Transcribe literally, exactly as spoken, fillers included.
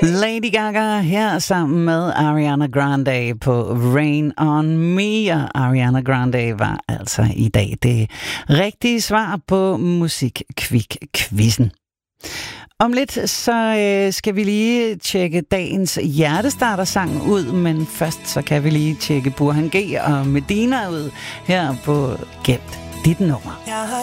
Lady Gaga her sammen med Ariana Grande på Rain on Me, og Ariana Grande var altså i dag det rigtige svar på Musikquik-quizzen. Om lidt så øh, skal vi lige tjekke dagens hjertestartersang ud, men først så kan vi lige tjekke Burhan G og Medina ud her på Gemt dit nummer.